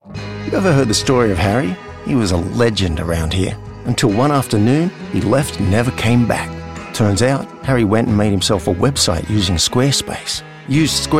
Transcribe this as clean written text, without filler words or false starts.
You ever heard the story of Harry? He was a legend around here. Until one afternoon, he left and never came back. Turns out, Harry went and made himself a website using Squarespace. Used Squarespace